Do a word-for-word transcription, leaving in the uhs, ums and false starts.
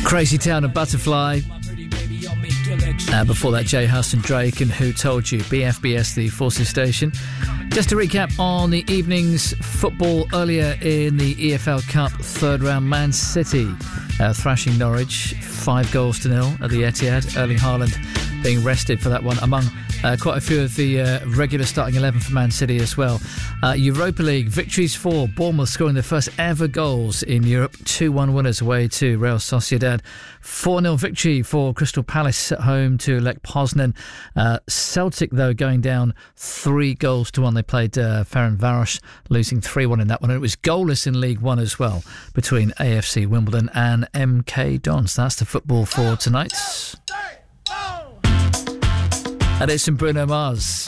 Crazy Town and Butterfly. Uh, before that, Jay Huss and Drake and Who Told You, B F B S, the Forces station. Just to recap on the evening's football earlier in the E F L Cup third round, Man City uh, thrashing Norwich five goals to nil at the Etihad. Erling Haaland being rested for that one, among uh, quite a few of the uh, regular starting eleven for Man City as well. Uh, Europa League victories for Bournemouth, scoring their first ever goals in Europe. two one winners away to Real Sociedad. four nil victory for Crystal Palace at home to Lech Poznan. Uh, Celtic, though, going down three goals to one. They played uh, Ferencváros, losing three one in that one. And it was goalless in League One as well between A F C Wimbledon and M K Dons. That's the football for tonight. And it's some Bruno Mars.